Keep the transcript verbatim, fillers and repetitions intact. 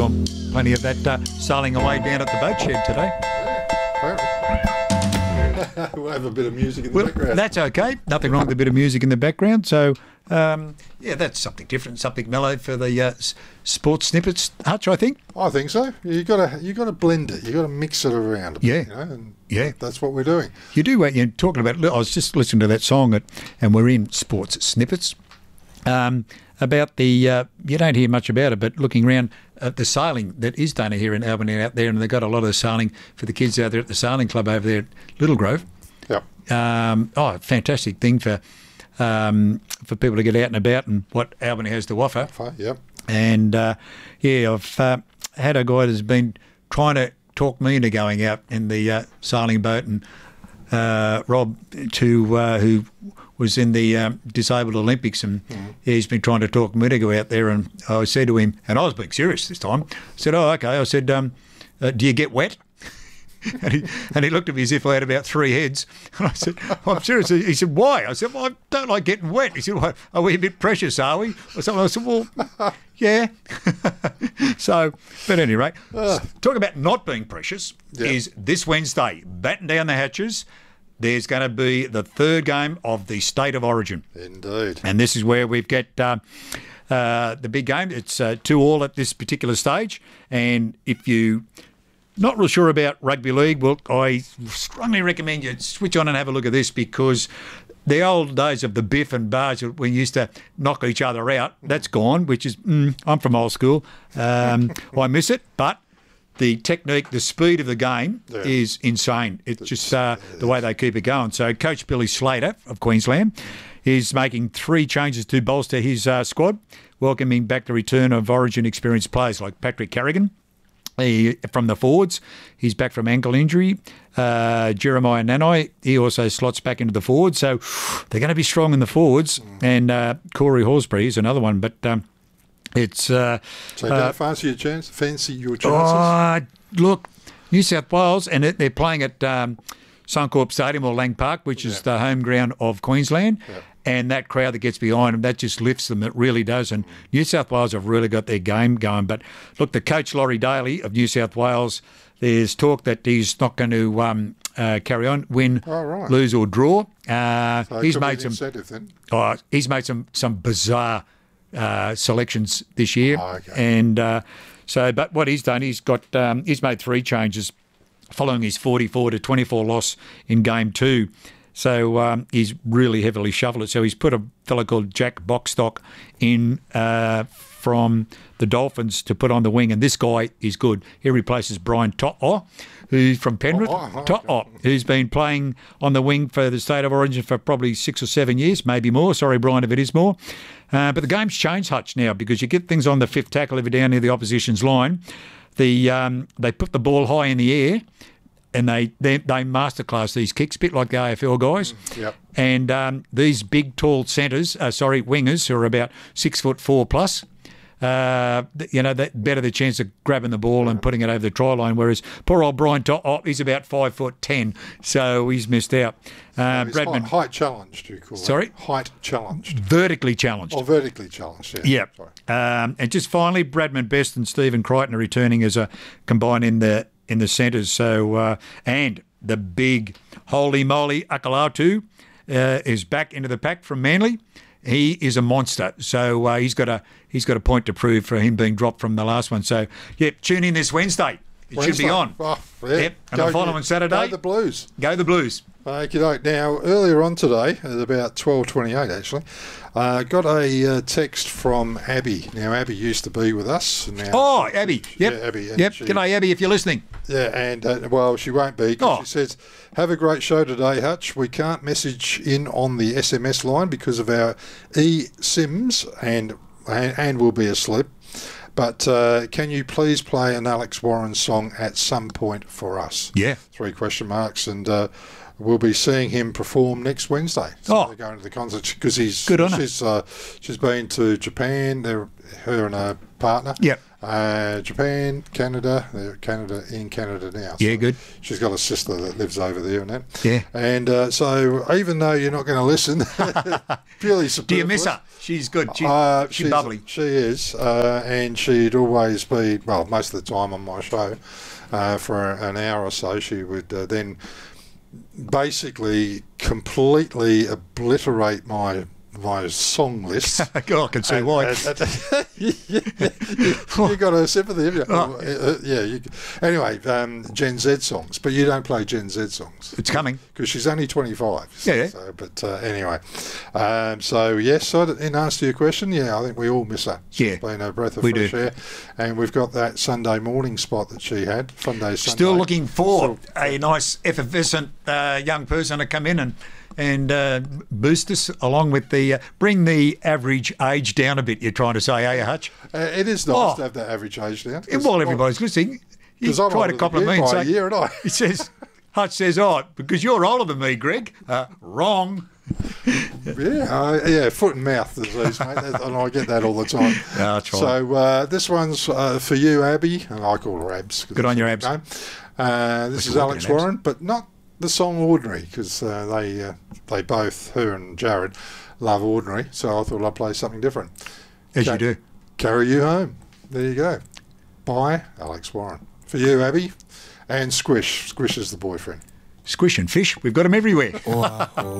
saw plenty of that uh, sailing away down at the boat shed today. Yeah, we'll have a bit of music in the Well, background. that's okay. Nothing wrong with a bit of music in the background. So, um, yeah, that's something different, something mellow for the uh, s- sports snippets, Hutch, I think. I think so. You got to you got to blend it. You got to mix it around. A Yeah. bit, you know, and Yeah. that's what we're doing. You do, uh, you're talking about, I was just listening to that song, at, and we're in sports snippets, um, about the, uh, you don't hear much about it, but looking around at the sailing that is done here in Albany out there, and they've got a lot of sailing for the kids out there at the sailing club over there at Little Grove. Yep. Um, oh, fantastic thing for um, for people to get out and about and what Albany has to offer. Fine, Yep. And, uh, yeah, I've uh, had a guy that's been trying to talk me into going out in the uh, sailing boat, and uh, Rob, to uh, who was in the um, disabled Olympics, and Mm-hmm. he's been trying to talk me to go out there. And I said to him, and I was being serious this time, I said, oh, okay. I said, um, uh, do you get wet? And he, and he looked at me as if I had about three heads. And I said, oh, I'm serious. He said, why? I said, well, I don't like getting wet. He said, well, are we a bit precious, are we? Or something. I said, well, yeah. So, but at any rate, talk about not being precious Yeah. is this Wednesday, batten down the hatches. There's going to be the third game of the State of Origin. Indeed. And this is where we've got uh, uh, the big game. It's uh, two all at this particular stage. And if you not real sure about rugby league, well, I strongly recommend you switch on and have a look at this, because the old days of the biff and bars when we used to knock each other out, that's gone, which is, mm, I'm from old school. Um, I miss it, but the technique, the speed of the game Yeah. is insane. It's just uh, the way they keep it going. So Coach Billy Slater of Queensland is making three changes to bolster his uh, squad, welcoming back the return of Origin experienced players like Patrick Carrigan. He, from the forwards, he's back from ankle injury. Uh, Jeremiah Nanai, he also slots back into the forwards. So they're going to be strong in the forwards. And uh, Corey Horsbury is another one. But um, it's... Uh, So don't fancy your chance. Fancy your chances. Oh, look, New South Wales, and it, they're playing at um, Suncorp Stadium or Lang Park, which is Yeah. the home ground of Queensland. Yeah. And that crowd that gets behind them, that just lifts them. It really does. And New South Wales have really got their game going. But look, the coach, Laurie Daly of New South Wales, there's talk that he's not going to um, uh, carry on, win, Oh, right. lose or draw. Uh, So it he's could be made an some. incentive then. Oh, he's made some some bizarre uh, selections this year, Oh, okay. and uh, so. But what he's done, he's got um, he's made three changes following his forty-four to twenty-four loss in game two. So um, he's really heavily shuffled it. So he's put a fellow called Jack Boxstock in uh, from the Dolphins to put on the wing, and this guy is good. He replaces Brian To'o, who's from Penrith. Oh, oh, okay. To'o, who's been playing on the wing for the State of Origin for probably six or seven years, maybe more. Sorry, Brian, if it is more. Uh, but the game's changed, Hutch, now, because you get things on the fifth tackle if you're down near the opposition's line. The um, they put the ball high in the air, and they they, they masterclass these kicks, a bit like the A F L guys. Yep. And um, these big, tall centres, uh, sorry, wingers, who are about six foot four plus, uh, th- you know, that better the chance of grabbing the ball and putting it over the try line. Whereas poor old Brian To'o, oh, he's about five foot ten, so he's missed out. Uh, It's Bradman, height, height challenged, you call Sorry? it. Height challenged. vertically challenged. Or vertically challenged, yeah. Yeah. Sorry. Um, and just finally, Bradman Best and Stephen Crichton are returning as a combined in the in the centres. So uh, and the big holy moly Akalatu uh, is back into the pack from Manly. He is a monster. So uh, he's got a he's got a point to prove for him being dropped from the last one. So yeah, tune in this Wednesday. It should Wednesday. be on. Oh, yeah. Yep. And the following Saturday, Go the Blues. Go the Blues. Okay, doke. Now, earlier on today, at about twelve twenty-eight actually, uh, got a uh, text from Abby. Now, Abby used to be with us. Now, Oh, Abby. Yep. Yeah, Abby. and Yep. she- G'day, Abby, if you're listening. Yeah, and, uh, well, she won't be. 'Cause Oh. She says, have a great show today, Hutch. We can't message in on the S M S line because of our eSIMs, and, and, and we'll be asleep. But uh, can you please play an Alex Warren song at some point for us? Yeah. Three question marks, and uh, we'll be seeing him perform next Wednesday. So Oh. they're going to the concert because he's Good on her. she's uh, she's been to Japan. They're her and her partner. Yep. Uh, Japan, Canada, they're Canada in Canada now. Yeah, So good. She's got a sister that lives over there and that. Yeah. And uh, so even though you're not going to listen, purely superfluous. Do you miss her? She's good. She, Uh, she's bubbly. She is, uh, and she'd always be, well, most of the time on my show, uh, for an hour or so. She would uh, then basically completely obliterate my my song list. God, I can see why. And- and- you, you got a sympathy, have you? Oh. Uh, yeah. You, anyway, um, Gen Z songs, but you don't play Gen Z songs. It's coming. Because she's only twenty-five. So, Yeah, yeah. So, but uh, anyway, um, so yes, so in answer to your question, yeah, I think we all miss her. She's Yeah, been a breath of we fresh do. air, and we've got that Sunday morning spot that she had. Fun Day Sunday. Still looking for Still- a nice, effervescent uh, young person to come in and and uh, boost us along with the uh, bring the average age down a bit. You're trying to say, eh, Hutch? Uh, it is nice Oh. to have that average age down. And while everybody's listening, you 'cause I'm try to older than compliment you me and by a say, year, and I- he says, Hutch says, oh, because you're older than me, Greg. Uh, wrong. Yeah, uh, yeah, foot and mouth disease, mate, that, and I get that all the time. Yeah, that's right. So uh, this one's uh, for you, Abby, and I call her Abs. 'cause Good on it's your a Abs. name. Uh, this What's is your Alex working, Abs? Warren, but not the song Ordinary, because uh, they uh, they both, her and Jared, love Ordinary. So I thought I'd play something different. As Ca- you do. Carry You Home. There you go. By Alex Warren. For you, Abby, and Squish. Squish is the boyfriend. Squish and fish, we've got them everywhere.